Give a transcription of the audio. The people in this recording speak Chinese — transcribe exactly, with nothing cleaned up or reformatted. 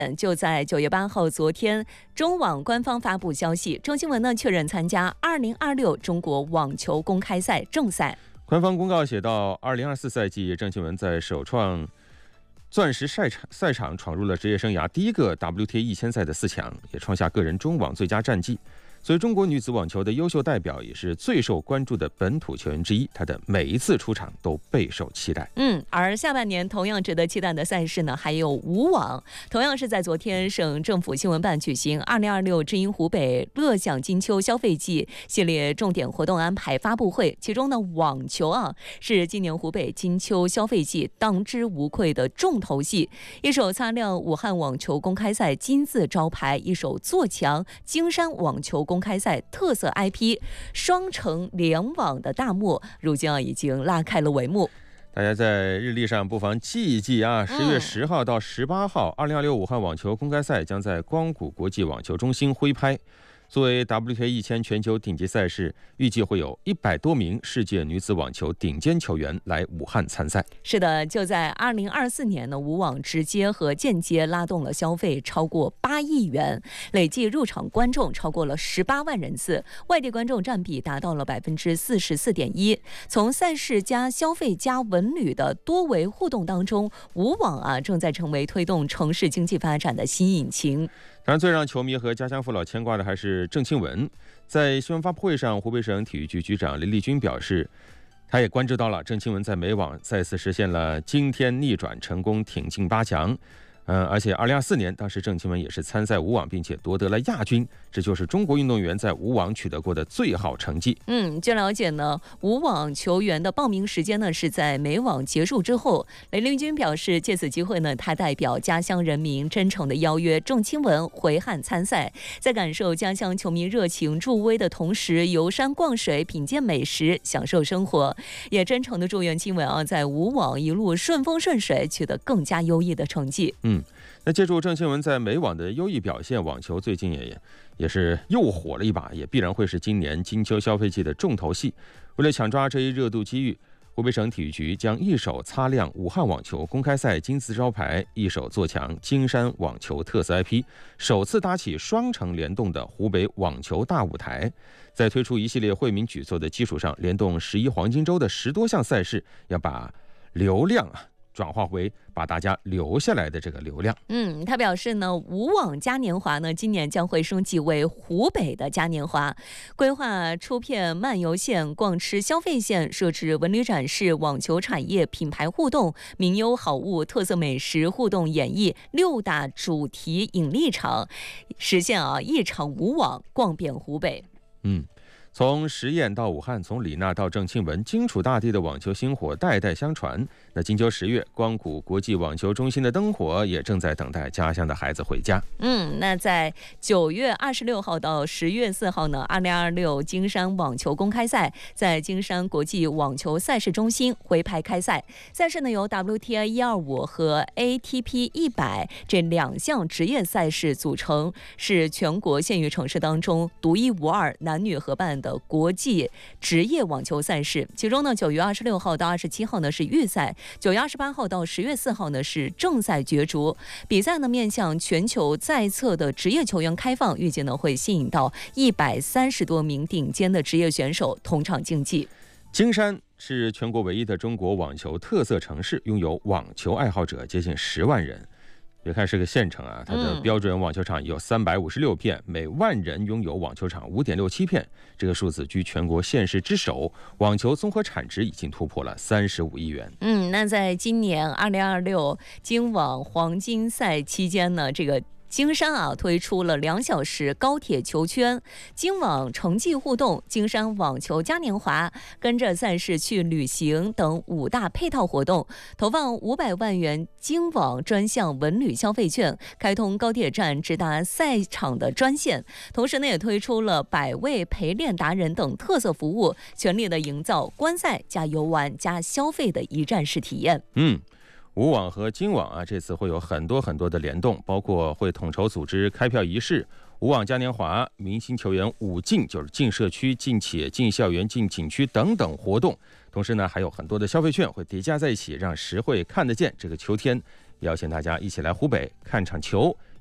就在九月八号，昨天，中网官方发布消息，郑钦文呢确认参加二零二六中国网球公开赛正赛。 官方公告写道，二零二四赛季，郑钦文在首创钻石赛场赛场闯入了职业生涯第一个 W T A 一千赛的四强，也创下个人中网最佳战绩。所以中国女子网球的优秀代表，也是最受关注的本土球员之一，她的每一次出场都备受期待。 嗯，而下半年同样值得期待的赛事呢，还有舞网，同样是在昨天，省政府新闻办举行二零二六知音湖北乐享金秋消费季系列重点活动安排发布会，其中呢，网球啊是今年湖北金秋消费季当之无愧的重头戏，一手擦亮武汉网球公开赛金字招牌，一手做强京山网球公开赛特色 I P， 双城联网的大幕，如今啊已经拉开了帷幕。 大家在日历上不妨记一记啊，十月十号到十八号，二零二六武汉网球公开赛将在光谷国际网球中心挥拍。作为 W T A 一千全球顶级赛事，预计会有一百多名世界女子网球顶尖球员来武汉参赛。 是的，就在二零二四年呢，武网直接和间接拉动了消费超过八亿元，累计入场观众超过了十八万人次，外地观众占比达到了百分之四十四点一。从赛事加消费加文旅的多维互动当中，武网啊正在成为推动城市经济发展的新引擎。 当然，最让球迷和家乡父老牵挂的还是郑钦文。在新闻发布会上，湖北省体育局局长林立军表示，他也关注到了郑钦文在美网再次实现了惊天逆转，成功挺进八强。嗯，而且二零二四年，当时郑钦文也是参赛舞网，并且夺得了亚军，这就是中国运动员在舞网取得过的最好成绩。 嗯，据了解呢，舞网球员的报名时间呢是在美网结束之后。雷凌军表示，借此机会呢，他代表家乡人民真诚的邀约郑钦文回汉参赛，在感受家乡球迷热情助威的同时，游山逛水，品鉴美食，享受生活，也真诚的祝愿钦文啊在舞网一路顺风顺水，取得更加优异的成绩。 嗯，那借助郑钦文在美网的优异表现，网球最近也也是又火了一把，也必然会是今年金秋消费季的重头戏。为了抢抓这一热度机遇，湖北省体育局将一手擦亮武汉网球公开赛金字招牌，一手做强京山网球特色 I P， 首次搭起双城联动的湖北网球大舞台。在推出一系列惠民举措的基础上，联动十一黄金周的十多项赛事，要把流量啊转化为把大家留下来的这个流量。 嗯，他表示呢，武网嘉年华呢，今年将会升级为湖北的嘉年华，规划出片漫游线、逛吃消费线，设置文旅展示、网球产业品牌互动、名优好物、特色美食互动演绎六大主题引力场，实现啊一场武网逛遍湖北。 嗯。从实验到武汉，从李娜到郑钦文，荆楚大地的网球星火代代相传。那金秋十月，光谷国际网球中心的灯火也正在等待家乡的孩子回家。 嗯，那在九月二十六号到十月四号呢，二零二六京山网球公开赛在京山国际网球赛事中心挥拍开赛。赛事呢由 W T A 一二五和 A T P 一百这两项职业赛事组成，是全国县域城市当中独一无二男女合办的国际职业网球赛事。其中呢，九月二十六号到二十七号呢是预赛，九月二十八号到十月四号呢是正赛角逐。比赛呢面向全球在册的职业球员开放，预计呢会吸引到一百三十多名顶尖的职业选手同场竞技。 京山是全国唯一的中国网球特色城市，拥有网球爱好者接近十万人。别看是个县城啊，它的标准网球场有三百五十六片，每万人拥有网球场五点六七片，这个数字居全国县市之首。网球综合产值已经突破了三十五亿元。 嗯，那在今年二零二六京网黄金赛期间呢，这个京山啊推出了两小时高铁球圈、京网城际互动、京山网球嘉年华、跟着赛事去旅行等五大配套活动，投放五百万元京网专项文旅消费券，开通高铁站直达赛场的专线。同时呢，也推出了百位陪练达人等特色服务，全力的营造观赛加游玩加消费的一站式体验。 嗯。武网和京网啊，这次会有很多很多的联动，包括会统筹组织开票仪式、武网嘉年华、明星球员武进，就是进社区、进企业、进校园、进景区等等活动。同时呢，还有很多的消费券会叠加在一起，让实惠看得见这个秋天邀请大家一起来湖北看场球。